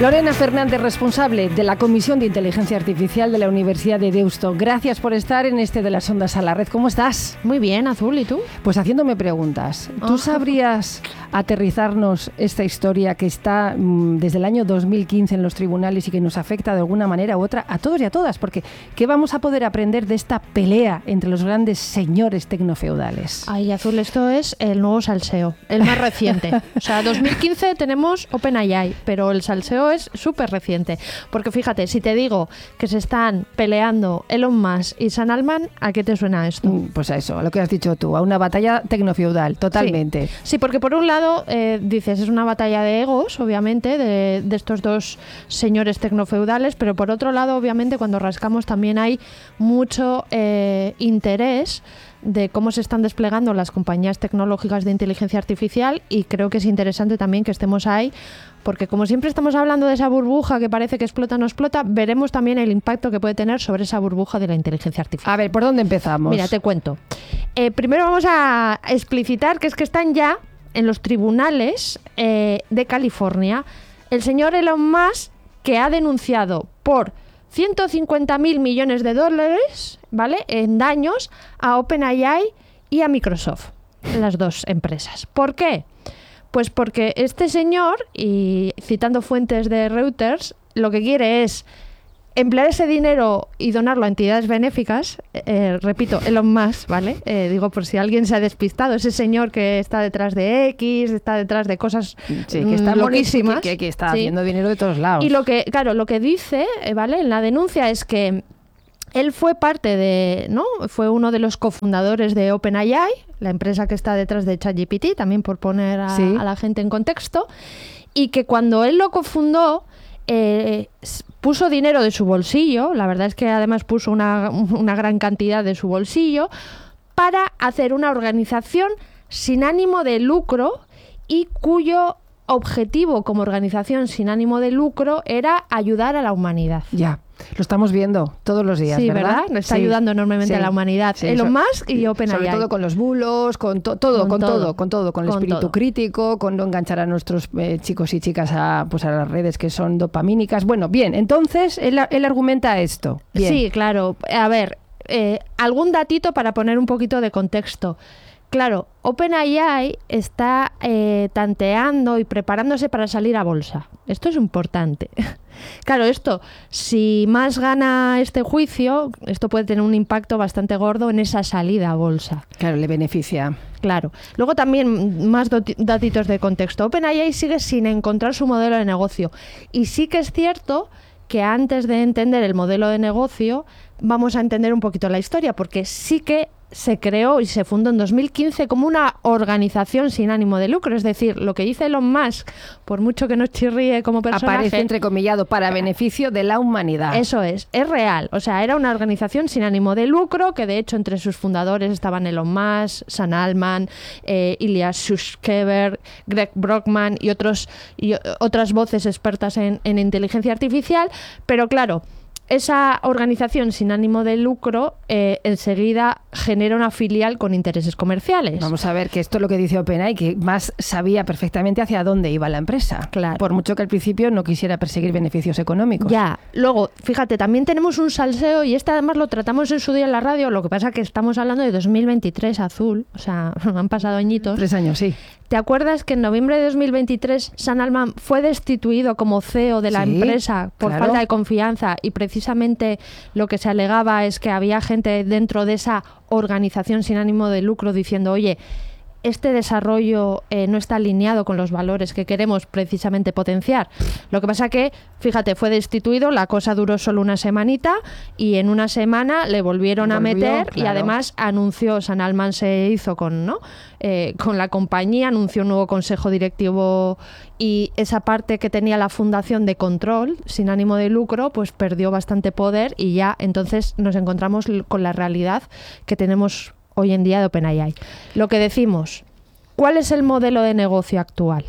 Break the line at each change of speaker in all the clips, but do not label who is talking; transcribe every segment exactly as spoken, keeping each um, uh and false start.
Lorena Fernández, responsable de la Comisión de Inteligencia Artificial de la Universidad de Deusto. Gracias por estar en este de las Ondas a la Red. ¿Cómo estás?
Muy bien, Azul. ¿Y tú?
Pues haciéndome preguntas. ¿Tú sabrías aterrizarnos esta historia que está mmm, desde el año dos mil quince en los tribunales y que nos afecta de alguna manera u otra a todos y a todas? Porque ¿qué vamos a poder aprender de esta pelea entre los grandes señores tecnofeudales?
Ay, Azul, esto es el nuevo salseo, el más reciente. O sea, dos mil quince tenemos OpenAI, pero el salseo es súper reciente. Porque fíjate, si te digo que se están peleando Elon Musk y Sam Altman, ¿a qué te suena esto?
Pues a eso, a lo que has dicho tú, a una batalla tecnofeudal, totalmente.
Sí, sí, porque por un lado, eh, dices, es una batalla de egos, obviamente, de, de estos dos señores tecnofeudales, pero por otro lado, obviamente, cuando rascamos también hay mucho eh, interés de cómo se están desplegando las compañías tecnológicas de inteligencia artificial, y creo que es interesante también que estemos ahí, porque como siempre estamos hablando de esa burbuja que parece que explota o no explota, veremos también el impacto que puede tener sobre esa burbuja de la inteligencia artificial.
A ver, ¿por dónde empezamos?
Mira, te cuento. Eh, primero vamos a explicitar que es que están ya en los tribunales eh, de California el señor Elon Musk, que ha denunciado por ciento cincuenta mil millones de dólares, ¿vale?, en daños a OpenAI y a Microsoft, las dos empresas. ¿Por qué? Pues porque este señor, y citando fuentes de Reuters, lo que quiere es emplear ese dinero y donarlo a entidades benéficas. Eh, repito, Elon Musk, ¿vale? Eh, digo, por si alguien se ha despistado, ese señor que está detrás de X, está detrás de cosas
sí, que está
loquísimas.
Que, que, que está
sí.
haciendo dinero de todos lados.
Y lo que, claro, lo que dice, ¿vale?, en la denuncia es que él fue parte de, ¿no? Fue uno de los cofundadores de OpenAI, la empresa que está detrás de ChatGPT, también por poner a,
sí.
a la gente en contexto, y que cuando él lo cofundó, eh, puso dinero de su bolsillo, la verdad es que además puso una, una gran cantidad de su bolsillo, para hacer una organización sin ánimo de lucro y cuyo objetivo como organización sin ánimo de lucro era ayudar a la humanidad.
Ya. Lo estamos viendo todos los días,
sí,
¿verdad?
¿verdad? Nos está
sí.
ayudando enormemente
sí.
a la humanidad.
Sí,
Elon
so,
Musk y OpenAI.
Sobre todo con los bulos, con to todo, con, con todo, todo, con todo, con el
con
espíritu
todo.
crítico, con no enganchar a nuestros eh, chicos y chicas a, pues a las redes que son dopamínicas. Bueno, bien, entonces él, él argumenta esto. Bien.
Sí, claro. A ver, eh, algún datito para poner un poquito de contexto. Claro, OpenAI está eh, tanteando y preparándose para salir a bolsa. Esto es importante. Claro, esto, si más gana este juicio, esto puede tener un impacto bastante gordo en esa salida a bolsa.
Claro, le beneficia.
Claro. Luego también más datitos de contexto. OpenAI sigue sin encontrar su modelo de negocio. Y sí que es cierto que antes de entender el modelo de negocio, vamos a entender un poquito la historia, porque sí que se creó y se fundó en dos mil quince como una organización sin ánimo de lucro. Es decir, lo que dice Elon Musk, por mucho que nos chirríe como personaje,
aparece entrecomillado para beneficio de la humanidad.
Eso es, es real. O sea, era una organización sin ánimo de lucro, que de hecho entre sus fundadores estaban Elon Musk, Sam Altman, eh, Ilya Sutskever, Greg Brockman y, otros, y otras voces expertas en, en inteligencia artificial. Pero claro, esa organización sin ánimo de lucro eh, enseguida genera una filial con intereses comerciales.
Vamos a ver, que esto es lo que dice OpenAI, que más sabía perfectamente hacia dónde iba la empresa.
Claro.
Por mucho que al principio no quisiera perseguir beneficios económicos.
Ya, luego, fíjate, también tenemos un salseo, y este además lo tratamos en su día en la radio, lo que pasa que estamos hablando de dos mil veintitrés, Azul, o sea, han pasado añitos.
Tres años, sí.
¿Te acuerdas que en noviembre de dos mil veintitrés Sam Altman fue destituido como C E O de la
sí,
empresa por
claro.
falta de confianza, y precisamente lo que se alegaba es que había gente dentro de esa organización sin ánimo de lucro diciendo, oye, este desarrollo eh, no está alineado con los valores que queremos precisamente potenciar? Lo que pasa que, fíjate, fue destituido, la cosa duró solo una semanita y en una semana le volvieron
Volvió,
a meter,
claro.
Y además anunció, Sam Altman se hizo con, ¿no? eh, con la compañía, anunció un nuevo consejo directivo, y esa parte que tenía la fundación de control sin ánimo de lucro pues perdió bastante poder, y ya entonces nos encontramos con la realidad que tenemos hoy en día de OpenAI. Lo que decimos, ¿cuál es el modelo de negocio actual?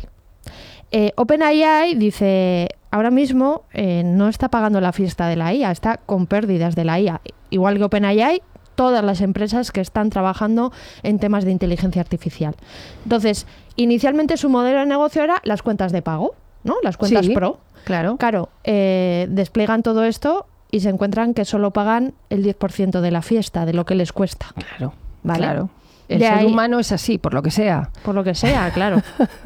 Eh, OpenAI dice, ahora mismo eh, no está pagando la fiesta de la I A, está con pérdidas de la I A. Igual que OpenAI, todas las empresas que están trabajando en temas de inteligencia artificial. Entonces, inicialmente su modelo de negocio era las cuentas de pago. ¿no? Las cuentas
sí,
Pro.
Claro.
Claro, eh, despliegan todo esto y se encuentran que solo pagan el diez por ciento de la fiesta, de lo que les cuesta.
Claro,
¿vale?
Claro. El
De
ser
ahí,
humano es así, por lo que sea.
Por lo que sea, claro.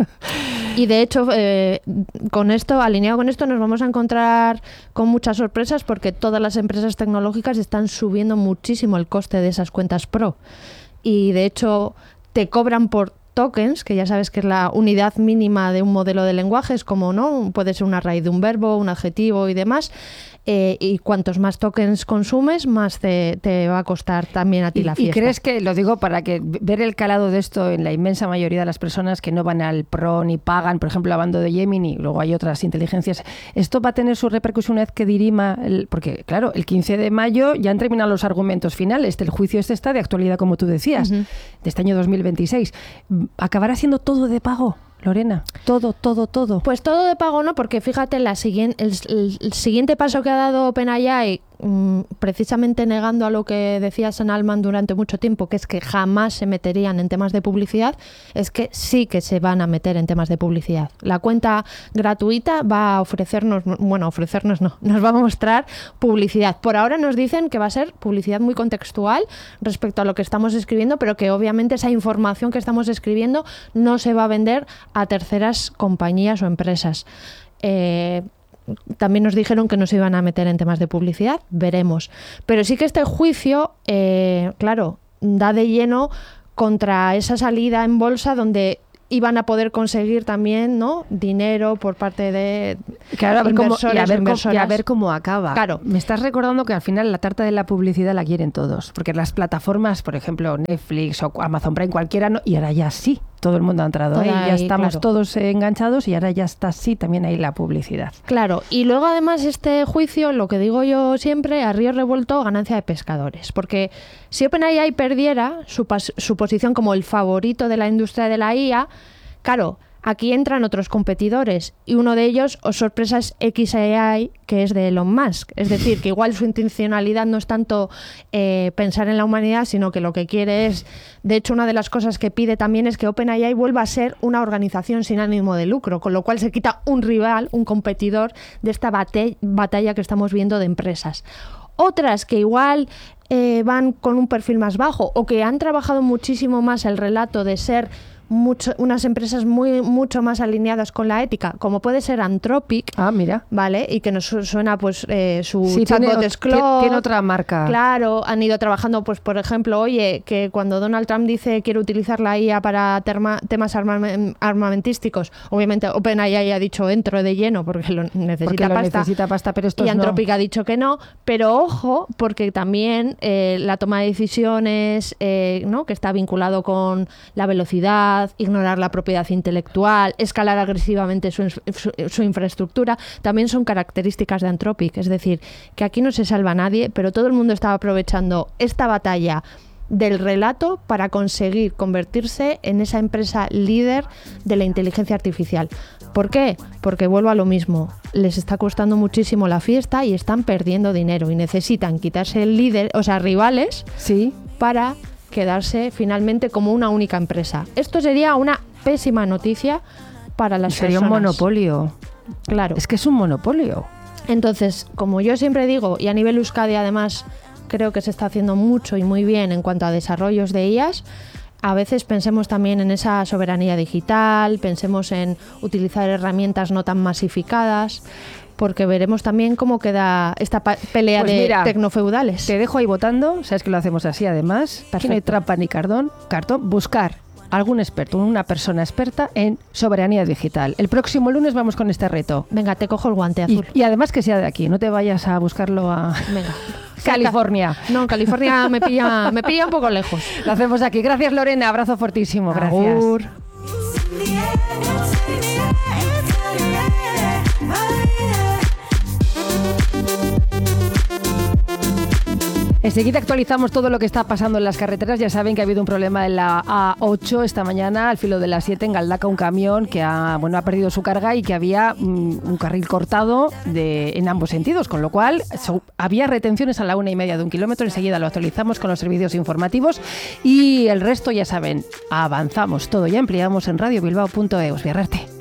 Y de hecho, eh, con esto, alineado con esto, nos vamos a encontrar con muchas sorpresas porque todas las empresas tecnológicas están subiendo muchísimo el coste de esas cuentas Pro. Y de hecho, te cobran por tokens, que ya sabes que es la unidad mínima de un modelo de lenguaje, es como, ¿no? Puede ser una raíz de un verbo, un adjetivo y demás. Eh, y cuantos más tokens consumes, más te, te va a costar también a ti
¿Y,
la fiesta.
¿Y crees que, lo digo para que ver el calado de esto en la inmensa mayoría de las personas que no van al Pro ni pagan, por ejemplo, hablando de Gemini, luego hay otras inteligencias, esto va a tener su repercusión una vez que dirima, el, porque claro, el quince de mayo ya han terminado los argumentos finales del juicio, este está de actualidad, como tú decías,
Uh-huh.
de este año dos mil veintiséis. ¿Acabará siendo todo de pago, Lorena? Todo, todo, todo.
Pues todo de pago no, porque fíjate, la siguiente, el, el, el siguiente paso que ha dado OpenAI, mmm, precisamente negando a lo que decía Sam Altman durante mucho tiempo, que es que jamás se meterían en temas de publicidad, es que sí que se van a meter en temas de publicidad. La cuenta gratuita va a ofrecernos, bueno, ofrecernos no, nos va a mostrar publicidad. Por ahora nos dicen que va a ser publicidad muy contextual respecto a lo que estamos escribiendo, pero que obviamente esa información que estamos escribiendo no se va a vender a terceras compañías o empresas. Eh, también nos dijeron que no se iban a meter en temas de publicidad, veremos. Pero sí que este juicio, eh, claro, da de lleno contra esa salida en bolsa donde iban a poder conseguir también, ¿no?, dinero por parte de
claro, a ver cómo, y, a ver cómo, y a ver cómo acaba.
Claro.
Me estás recordando que al final la tarta de la publicidad la quieren todos, porque las plataformas, por ejemplo, Netflix o Amazon Prime, cualquiera, no, y ahora ya sí, todo el mundo ha entrado ahí, ya
ahí,
estamos
claro.
todos eh, enganchados y ahora ya está sí también ahí la publicidad.
Claro, y luego además este juicio, lo que digo yo siempre, a río revuelto, ganancia de pescadores, porque si OpenAI perdiera su, su posición como el favorito de la industria de la I A, claro, aquí entran otros competidores y uno de ellos, o sorpresa, es X A I, que es de Elon Musk. Es decir, que igual su intencionalidad no es tanto eh, pensar en la humanidad, sino que lo que quiere es, de hecho, una de las cosas que pide también es que OpenAI vuelva a ser una organización sin ánimo de lucro, con lo cual se quita un rival, un competidor de esta bate- batalla que estamos viendo de empresas. Otras que igual eh, van con un perfil más bajo o que han trabajado muchísimo más el relato de ser Mucho, unas empresas muy mucho más alineadas con la ética, como puede ser Anthropic,
ah, mira,
¿vale? Y que nos suena pues eh, su
sí,
chatbot
tiene,
es Claude.
Tiene otra marca.
Claro, han ido trabajando, pues por ejemplo, oye, que cuando Donald Trump dice quiere utilizar la I A para terma, temas arma, armamentísticos, obviamente OpenAI ha dicho entro de lleno porque lo necesita
porque lo
pasta.
necesita pasta, pero estos
y Anthropic
no.
ha dicho que no, pero ojo, porque también eh, la toma de decisiones, eh, ¿no?, que está vinculado con la velocidad, ignorar la propiedad intelectual, escalar agresivamente su, su, su infraestructura, también son características de Anthropic. Es decir, que aquí no se salva nadie, pero todo el mundo estaba aprovechando esta batalla del relato para conseguir convertirse en esa empresa líder de la inteligencia artificial. ¿Por qué? Porque vuelvo a lo mismo, les está costando muchísimo la fiesta y están perdiendo dinero y necesitan quitarse el líder, o sea, rivales,
sí,
para quedarse finalmente como una única empresa. Esto sería una pésima noticia para las
sería
personas.
un monopolio.
Claro.
Es que es un monopolio.
Entonces, como yo siempre digo, y a nivel Euskadi además creo que se está haciendo mucho y muy bien en cuanto a desarrollos de I As, a veces pensemos también en esa soberanía digital, pensemos en utilizar herramientas no tan masificadas, porque veremos también cómo queda esta pelea
pues
de
mira,
tecnofeudales.
Te dejo ahí votando, sabes que lo hacemos así además. Aquí no hay trampa ni cardón, cartón. Buscar algún experto, una persona experta en soberanía digital. El próximo lunes vamos con este reto.
Venga, te cojo el guante azul.
Y, y además que sea de aquí, no te vayas a buscarlo a
Venga.
California.
No, California me pilla, me pilla un poco lejos.
Lo hacemos aquí. Gracias, Lorena. Abrazo fortísimo. Gracias.
Agur.
Enseguida actualizamos todo lo que está pasando en las carreteras. Ya saben que ha habido un problema en la A ocho esta mañana, al filo de las siete, en Galdaca, un camión que ha, bueno, ha perdido su carga y que había mm, un carril cortado de, en ambos sentidos, con lo cual so, había retenciones a la una y media de un kilómetro. Enseguida lo actualizamos con los servicios informativos y el resto, ya saben, avanzamos todo y ampliamos en radio bilbao punto eus. Biarrarte.